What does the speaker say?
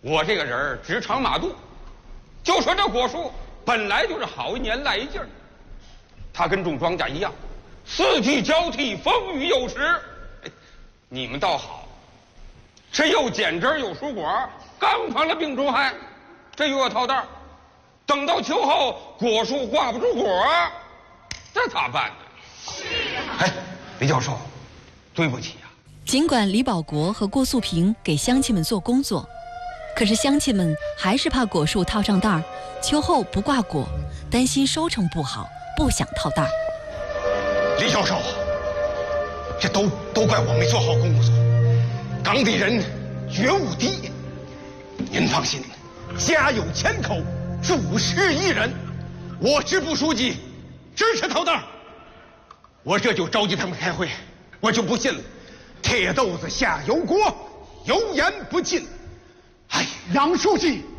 我这个人儿直肠马肚，就说这果树本来就是好一年赖一劲儿，它跟种庄稼一样，四季交替，风雨有时。你们倒好，这又捡枝又蔬果，刚防了病虫害，这又要套袋，等到秋后果树挂不住果，这咋办呢？是啊。哎，李教授，对不起呀。 尽管李保国和郭素萍给乡亲们做工作，可是乡亲们还是怕果树套上袋儿，秋后不挂果，担心收成不好，不想套袋儿。 李教授，这都怪我没做好工作。岗底人觉悟低，您放心，家有千口，主事一人。我支部书记支持套袋，我这就召集他们开会。我就不信了，铁豆子下油锅，油盐不进。哎， 杨书记。